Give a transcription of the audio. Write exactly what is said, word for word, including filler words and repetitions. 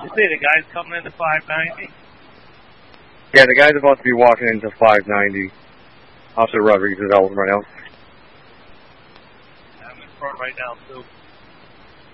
You say the guy's coming into five ninety? Yeah, the guy's about to be walking into five ninety. Officer Rodriguez is out right now. I'm in front right now, too.